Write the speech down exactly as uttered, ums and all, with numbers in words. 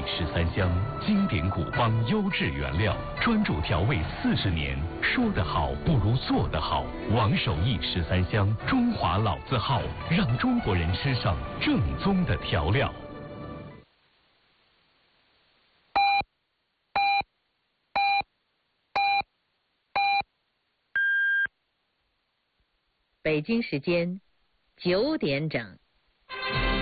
十三香，经典古方，优质原料，专注调味四十年。说得好不如做得好。王守义十三香，中华老字号，让中国人吃上正宗的调料。 北京时间九点整。